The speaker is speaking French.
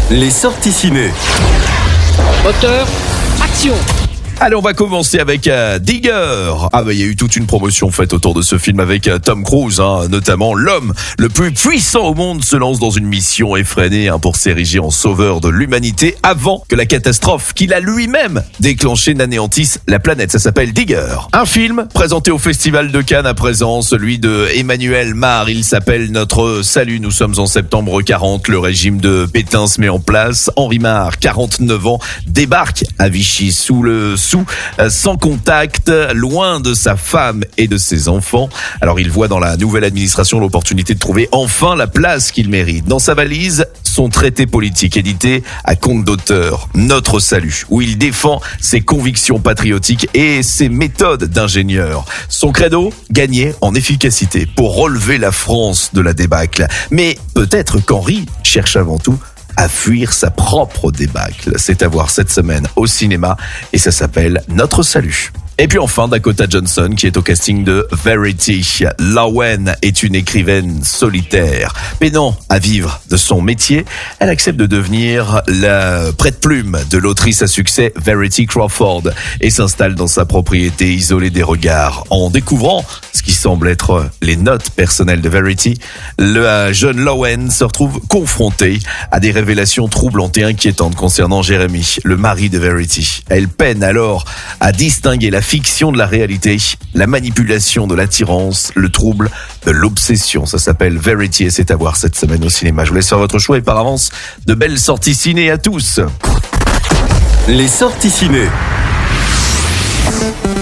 Les sorties ciné. Auteur, action. Allez, on va commencer avec Digger. Il y a eu toute une promotion faite autour de ce film avec Tom Cruise, notamment l'homme le plus puissant au monde se lance dans une mission effrénée pour s'ériger en sauveur de l'humanité avant que la catastrophe qu'il a lui-même déclenchée n'anéantisse la planète. Ça s'appelle Digger. Un film présenté au Festival de Cannes à présent, celui de Emmanuel Mar. Il s'appelle Notre Salut. Nous sommes en septembre 40. Le régime de Pétain se met en place. Henri Mar, 49 ans, débarque à Vichy sans contact, loin de sa femme et de ses enfants. Alors il voit dans la nouvelle administration l'opportunité de trouver enfin la place qu'il mérite. Dans sa valise, son traité politique édité à compte d'auteur, Notre Salut, où il défend ses convictions patriotiques et ses méthodes d'ingénieur. Son credo, gagner en efficacité pour relever la France de la débâcle. Mais peut-être qu'Henri cherche avant tout à fuir sa propre débâcle. C'est à voir cette semaine au cinéma et ça s'appelle Notre Salut. Et puis enfin, Dakota Johnson qui est au casting de Verity. Lowen est une écrivaine solitaire. Peinant à vivre de son métier, elle accepte de devenir la prête-plume de l'autrice à succès Verity Crawford et s'installe dans sa propriété isolée des regards. En découvrant ce qui semble être les notes personnelles de Verity, le jeune Lowen se retrouve confronté à des révélations troublantes et inquiétantes concernant Jeremy, le mari de Verity. Elle peine alors à distinguer la fiction de la réalité, la manipulation de l'attirance, le trouble de l'obsession. Ça s'appelle Verity et c'est à voir cette semaine au cinéma. Je vous laisse faire votre choix et par avance, de belles sorties ciné à tous. Les sorties ciné.